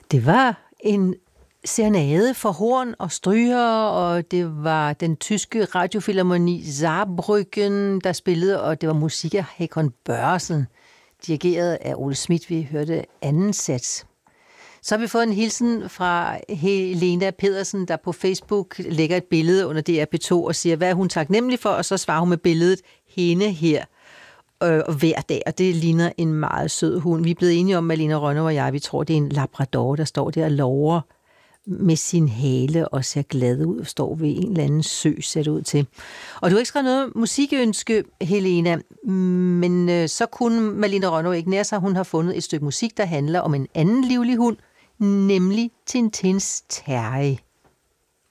Det var en serenade for horn og stryger, og det var den tyske radiofilharmoni Saarbrücken, der spillede, og det var musik af Hakon Børresen, dirigeret af Ole Schmidt. Vi hørte anden sats. Så har vi fået en hilsen fra Helena Pedersen, der på Facebook lægger et billede under DR P2 og siger, hvad er hun taknemmelig for, og så svarer hun med billedet hende her hver dag, og det ligner en meget sød hund. Vi er blevet enige om, Malene Rønnow og jeg, vi tror, det er en labrador, der står der og lover med sin hale og ser glad ud og står ved en eller anden sø, ser det ud til. Og du har ikke skrevet noget musikønske, Helena, men så kunne Malene Rønnow ikke nære sig. Hun har fundet et stykke musik, der handler om en anden livlig hund, nemlig Tintins Terje.